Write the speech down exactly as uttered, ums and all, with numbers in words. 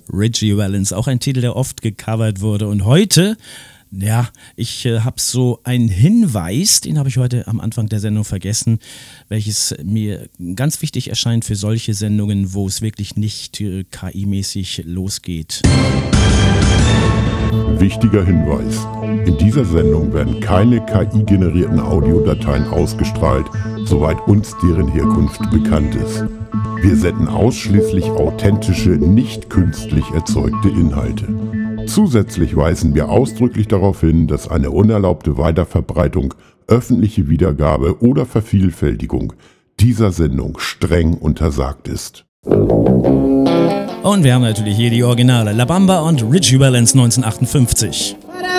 Ritchie Valens, auch ein Titel, der oft gecovert wurde. Und heute, ja, ich äh, habe so einen Hinweis, den habe ich heute am Anfang der Sendung vergessen, welches mir ganz wichtig erscheint für solche Sendungen, wo es wirklich nicht äh, K I-mäßig losgeht. Wichtiger Hinweis: In dieser Sendung werden keine K I-generierten Audiodateien ausgestrahlt, soweit uns deren Herkunft bekannt ist. Wir senden ausschließlich authentische, nicht künstlich erzeugte Inhalte. Zusätzlich weisen wir ausdrücklich darauf hin, dass eine unerlaubte Weiterverbreitung, öffentliche Wiedergabe oder Vervielfältigung dieser Sendung streng untersagt ist. Und wir haben natürlich hier die Originale La Bamba und Ritchie Valens neunzehnhundertachtundfünfzig.